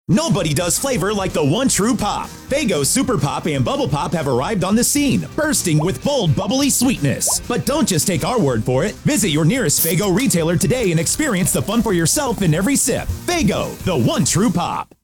Nobody does flavor like the one true pop. Faygo Super Pop and Bubble Pop have arrived on the scene, bursting with bold, bubbly sweetness. But don't just take our word for it. Visit your nearest Faygo retailer today and experience the fun for yourself in every sip. Faygo, the one true pop.